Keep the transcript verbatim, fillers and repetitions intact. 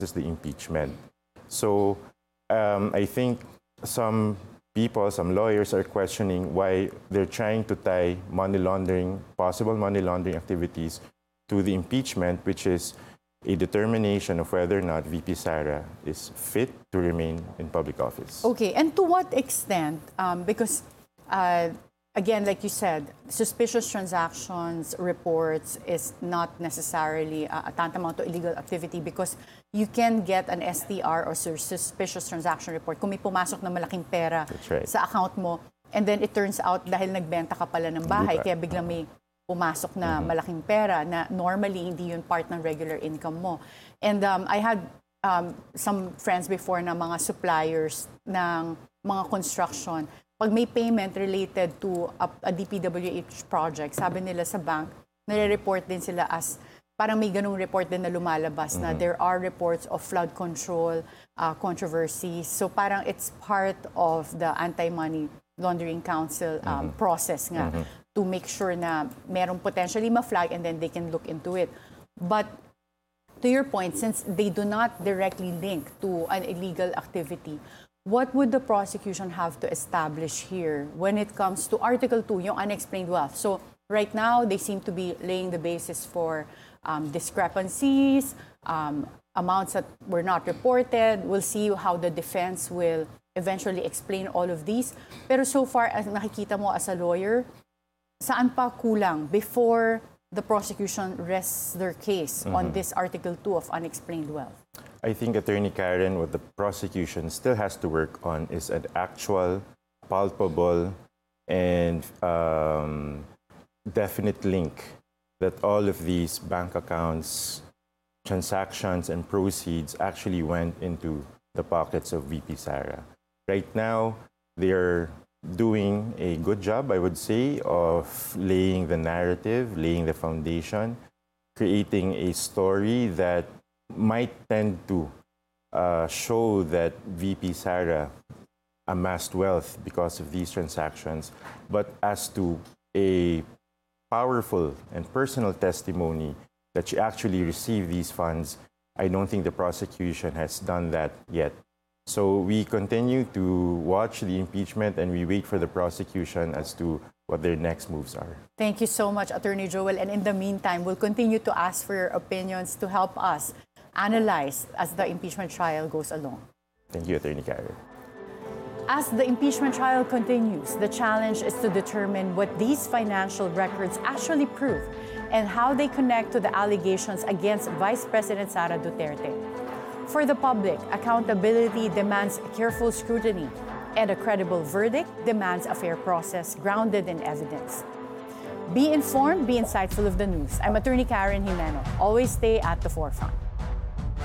is the impeachment. So um, I think some people, some lawyers are questioning why they're trying to tie money laundering, possible money laundering activities to the impeachment, which is a determination of whether or not V P Sara is fit to remain in public office. Okay, and to what extent, um, because uh, again, like you said, suspicious transactions reports is not necessarily uh, a tantamount to illegal activity because you can get an S T R or suspicious transaction report kung may pumasok na malaking pera right. sa account mo and then it turns out dahil nagbenta ka pala ng bahay kaya biglang may pumasok na mm-hmm. malaking pera na normally hindi yun part ng regular income mo. And um, I had um, some friends before na mga suppliers ng mga construction. Pag may payment related to a, a D P W H project, sabi nila sa bank, nare-report din sila as, parang may ganung report din na lumalabas mm-hmm. na there are reports of flood control, uh, controversies. So parang it's part of the Anti-Money Laundering Council um, mm-hmm. process nga mm-hmm. to make sure na merong potentially ma-flag and then they can look into it. But to your point, since they do not directly link to an illegal activity, what would the prosecution have to establish here when it comes to Article two, yung unexplained wealth? So right now, they seem to be laying the basis for um, discrepancies, um, amounts that were not reported. We'll see how the defense will eventually explain all of these. Pero so far, as nakikita mo as a lawyer, saan pa kulang before the prosecution rests their case mm-hmm. on this Article two of unexplained wealth? I think, Attorney Karen, what the prosecution still has to work on is an actual, palpable, and um, definite link that all of these bank accounts, transactions, and proceeds actually went into the pockets of V P Sara. Right now, they're doing a good job, I would say, of laying the narrative, laying the foundation, creating a story that might tend to uh, show that V P Sara amassed wealth because of these transactions. But as to a powerful and personal testimony that she actually received these funds, I don't think the prosecution has done that yet. So we continue to watch the impeachment and we wait for the prosecution as to what their next moves are. Thank you so much, Attorney Joel. And in the meantime, we'll continue to ask for your opinions to help us analyze as the impeachment trial goes along. Thank you, Attorney Karen. As the impeachment trial continues, the challenge is to determine what these financial records actually prove and how they connect to the allegations against Vice President Sara Duterte. For the public, accountability demands careful scrutiny, and a credible verdict demands a fair process grounded in evidence. Be informed, be insightful of the news. I'm Attorney Karen Jimeno. Always stay at the forefront.